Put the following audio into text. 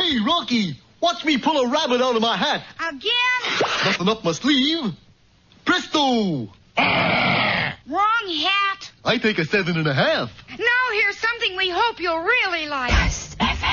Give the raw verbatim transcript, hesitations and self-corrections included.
Hey, Rocky, watch me pull a rabbit out of my hat. Again? Nothing up my sleeve. Presto! Wrong hat. I take a seven and a half. Now here's something we hope you'll really like.